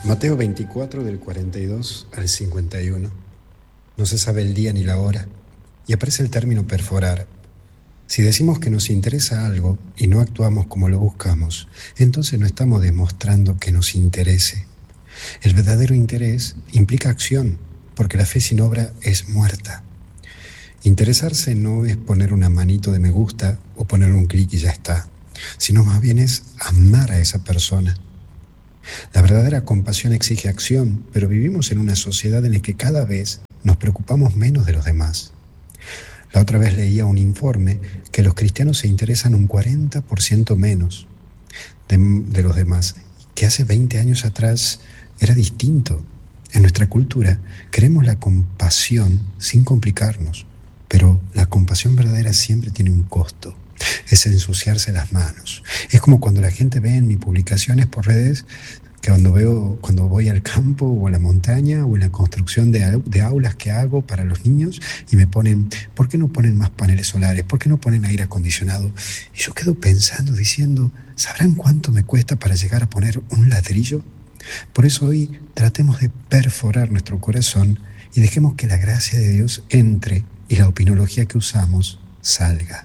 Mateo 24 del 42 al 51. No se sabe el día ni la hora, y aparece el término perforar. Si decimos que nos interesa algo y no actuamos como lo buscamos, entonces no estamos demostrando que nos interese. El verdadero interés implica acción, porque la fe sin obra es muerta. Interesarse no es poner una manito de me gusta o poner un clic y ya está, sino más bien es amar a esa persona. La verdadera compasión exige acción, pero vivimos en una sociedad en la que cada vez nos preocupamos menos de los demás. La otra vez leía un informe que los cristianos se interesan un 40% menos de los demás, que hace 20 años atrás era distinto. En nuestra cultura queremos la compasión sin complicarnos, pero la compasión verdadera siempre tiene un costo. Es ensuciarse las manos. Es como cuando la gente ve en mis publicaciones por redes que cuando voy al campo o a la montaña o en la construcción de aulas que hago para los niños y me ponen, ¿por qué no ponen más paneles solares? ¿Por qué no ponen aire acondicionado? Y yo quedo pensando, diciendo, ¿sabrán cuánto me cuesta para llegar a poner un ladrillo? Por eso hoy tratemos de perforar nuestro corazón y dejemos que la gracia de Dios entre y la opinología que usamos salga.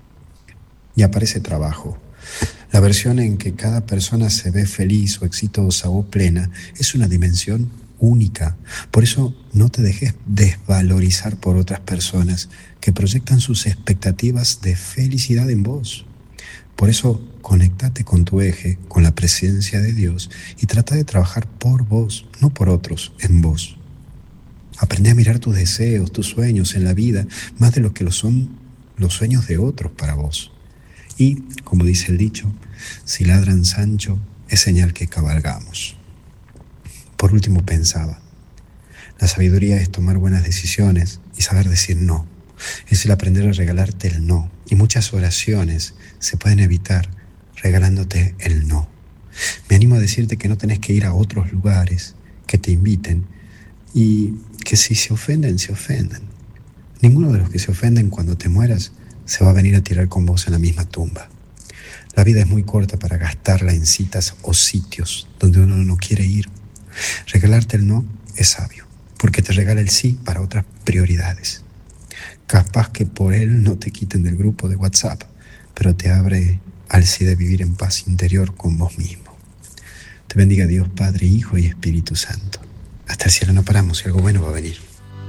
Y aparece trabajo. La versión en que cada persona se ve feliz o exitosa o plena es una dimensión única. Por eso no te dejes desvalorizar por otras personas que proyectan sus expectativas de felicidad en vos. Por eso conéctate con tu eje, con la presencia de Dios y trata de trabajar por vos, no por otros, en vos. Aprende a mirar tus deseos, tus sueños en la vida, más de lo que lo son los sueños de otros para vos. Y, como dice el dicho, si ladran Sancho, es señal que cabalgamos. Por último pensaba, la sabiduría es tomar buenas decisiones y saber decir no. Es el aprender a regalarte el no. Y muchas oraciones se pueden evitar regalándote el no. Me animo a decirte que no tenés que ir a otros lugares, que te inviten y que si se ofenden, se ofendan. Ninguno de los que se ofenden cuando te mueras se va a venir a tirar con vos en la misma tumba. La vida es muy corta para gastarla en citas o sitios donde uno no quiere ir. Regalarte el no es sabio, porque te regala el sí para otras prioridades. Capaz que por él no te quiten del grupo de WhatsApp, pero te abre al sí de vivir en paz interior con vos mismo. Te bendiga Dios, Padre, Hijo y Espíritu Santo. Hasta el cielo no paramos y algo bueno va a venir.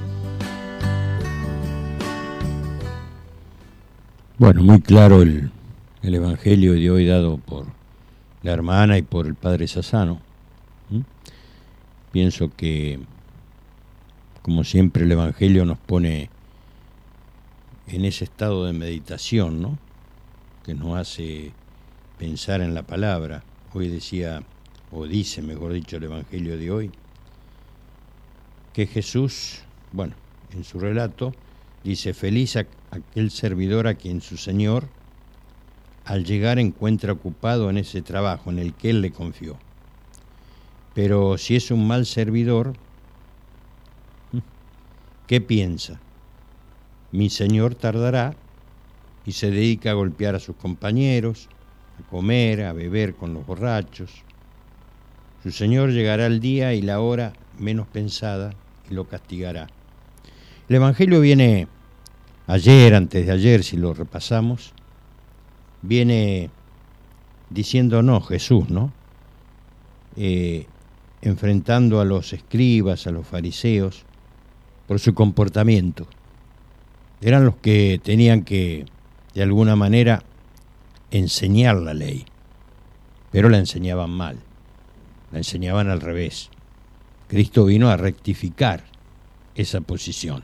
Bueno, muy claro el Evangelio de hoy dado por la hermana y por el Padre Sassano. Pienso que, como siempre, el Evangelio nos pone en ese estado de meditación, ¿no?, que nos hace pensar en la palabra. Hoy decía, o dice, mejor dicho, el Evangelio de hoy, que Jesús, bueno, en su relato, dice, feliz aquel servidor a quien su Señor, al llegar, encuentra ocupado en ese trabajo en el que Él le confió. Pero si es un mal servidor, ¿qué piensa? Mi Señor tardará y se dedica a golpear a sus compañeros, a comer, a beber con los borrachos. Su Señor llegará el día y la hora menos pensada y lo castigará. El Evangelio viene ayer, antes de ayer, si lo repasamos, viene diciéndonos Jesús, ¿no? Enfrentando a los escribas, a los fariseos, por su comportamiento. Eran los que tenían que, de alguna manera, enseñar la ley, pero la enseñaban mal, la enseñaban al revés. Cristo vino a rectificar esa posición.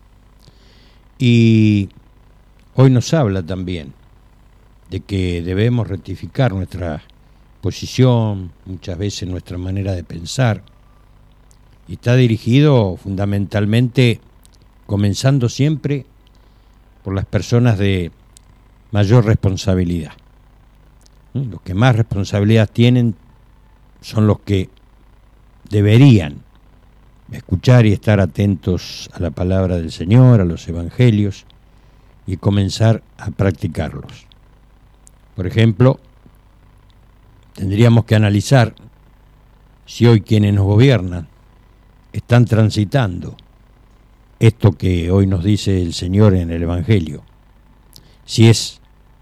Y hoy nos habla también de que debemos rectificar nuestra posición, muchas veces nuestra manera de pensar, y está dirigido fundamentalmente, comenzando siempre por las personas de mayor responsabilidad. Los que más responsabilidad tienen son los que deberían escuchar y estar atentos a la palabra del Señor, a los evangelios, y comenzar a practicarlos. Por ejemplo, tendríamos que analizar si hoy quienes nos gobiernan están transitando esto que hoy nos dice el Señor en el Evangelio, si es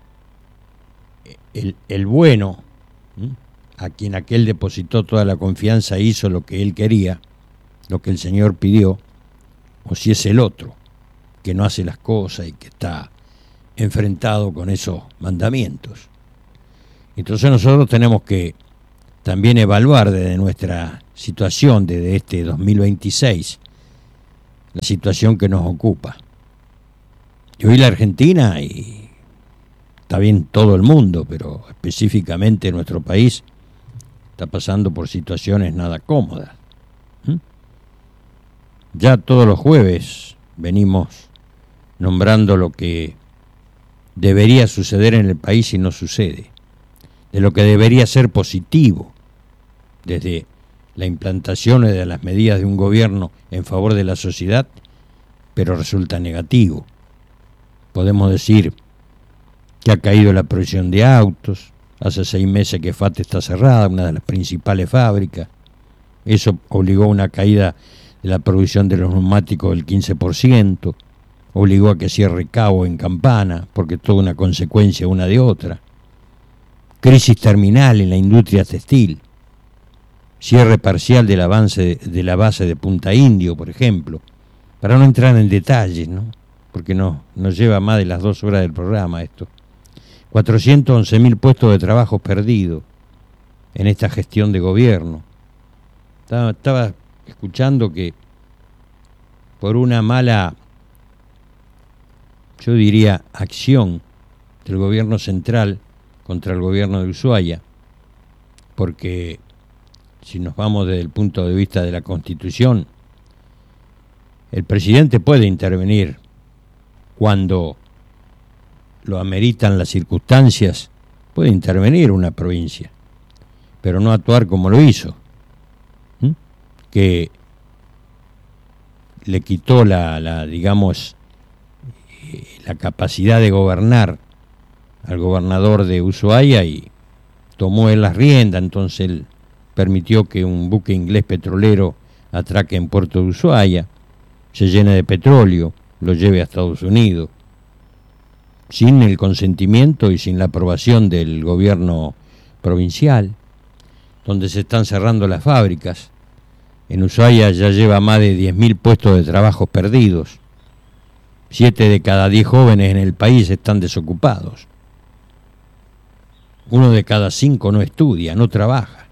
el bueno, a quien aquel depositó toda la confianza e hizo lo que él quería, lo que el Señor pidió, o si es el otro, que no hace las cosas y que está enfrentado con esos mandamientos. Entonces nosotros tenemos que también evaluar desde nuestra situación, desde este 2026, la situación que nos ocupa. Y hoy la Argentina, y está bien todo el mundo, pero específicamente nuestro país, está pasando por situaciones nada cómodas. Ya todos los jueves venimos nombrando lo que debería suceder en el país y no sucede, de lo que debería ser positivo, desde la implantación de las medidas de un gobierno en favor de la sociedad, pero resulta negativo. Podemos decir que ha caído la producción de autos, hace 6 meses que FAT está cerrada, una de las principales fábricas, eso obligó a una caída de la producción de los neumáticos del 15%, obligó a que cierre Cabo en Campana, porque es toda una consecuencia una de otra. Crisis terminal en la industria textil, cierre parcial del avance de la base de Punta Indio, por ejemplo, para no entrar en detalles, ¿no? Porque nos lleva más de las 2 horas del programa esto. 411.000 puestos de trabajo perdidos en esta gestión de gobierno. Estaba escuchando que por una mala, yo diría, acción del gobierno central contra el gobierno de Ushuaia, porque si nos vamos desde el punto de vista de la Constitución, el presidente puede intervenir cuando lo ameritan las circunstancias, puede intervenir una provincia, pero no actuar como lo hizo, que le quitó digamos, la capacidad de gobernar al gobernador de Ushuaia y tomó él las riendas. Entonces él permitió que un buque inglés petrolero atraque en Puerto de Ushuaia, se llene de petróleo, lo lleve a Estados Unidos, sin el consentimiento y sin la aprobación del gobierno provincial, donde se están cerrando las fábricas. En Ushuaia ya lleva más de 10.000 puestos de trabajo perdidos. 7 de cada 10 jóvenes en el país están desocupados. 1 de cada 5 no estudia, no trabaja.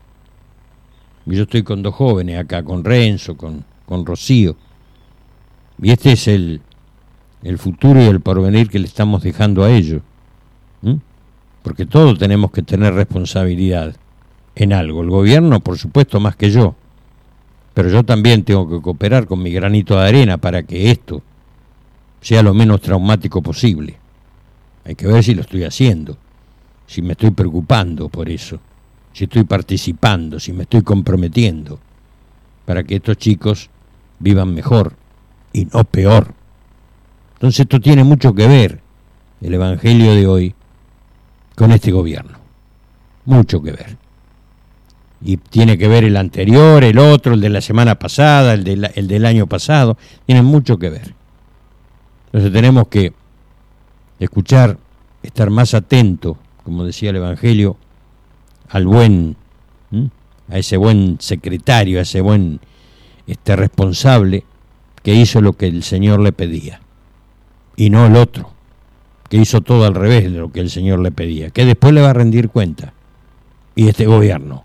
Yo estoy con 2 jóvenes acá, con Renzo, con Rocío. Y este es el futuro y el porvenir que le estamos dejando a ellos. Porque todos tenemos que tener responsabilidad en algo. El gobierno, por supuesto, más que yo. Pero yo también tengo que cooperar con mi granito de arena para que esto sea lo menos traumático posible. Hay que ver si lo estoy haciendo, si me estoy preocupando por eso, si estoy participando, si me estoy comprometiendo, para que estos chicos vivan mejor y no peor. Entonces esto tiene mucho que ver, el Evangelio de hoy, con este gobierno. Mucho que ver. Y tiene que ver el anterior, el otro, el de la semana pasada, el del año pasado, tienen mucho que ver. Entonces tenemos que escuchar, estar más atentos, como decía el Evangelio, al a ese buen secretario, a ese buen responsable que hizo lo que el Señor le pedía, y no el otro, que hizo todo al revés de lo que el Señor le pedía, que después le va a rendir cuenta. Y este gobierno,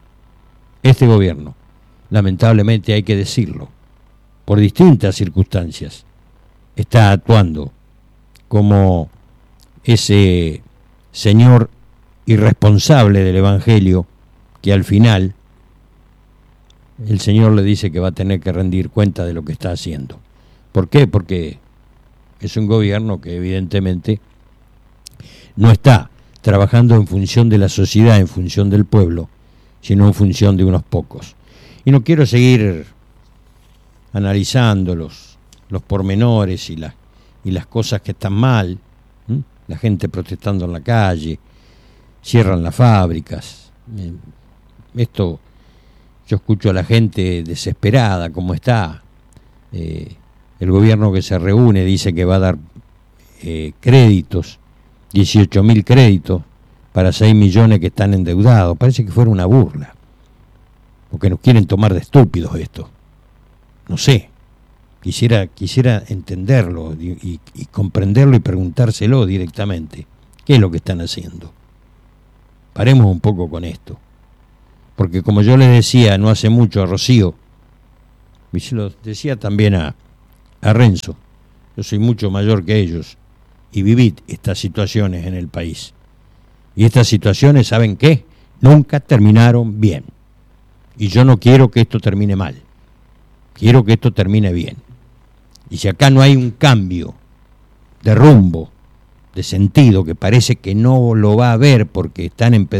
lamentablemente hay que decirlo, por distintas circunstancias, está actuando como ese señor irresponsable del Evangelio que al final el Señor le dice que va a tener que rendir cuenta de lo que está haciendo. ¿Por qué? Porque es un gobierno que evidentemente no está trabajando en función de la sociedad, en función del pueblo, sino en función de unos pocos. Y no quiero seguir analizando los pormenores y las cosas que están mal, la gente protestando en la calle, cierran las fábricas. Esto Yo escucho a la gente desesperada, como está. El gobierno que se reúne dice que va a dar créditos, 18.000 créditos para 6 millones que están endeudados. Parece que fuera una burla, porque nos quieren tomar de estúpidos esto. No sé, quisiera entenderlo y comprenderlo y preguntárselo directamente. ¿Qué es lo que están haciendo? Paremos un poco con esto, porque como yo les decía no hace mucho a Rocío, y se lo decía también a Renzo, yo soy mucho mayor que ellos y viví estas situaciones en el país. Y estas situaciones, ¿saben qué? Nunca terminaron bien. Y yo no quiero que esto termine mal. Quiero que esto termine bien. Y si acá no hay un cambio de rumbo, de sentido, que parece que no lo va a haber porque están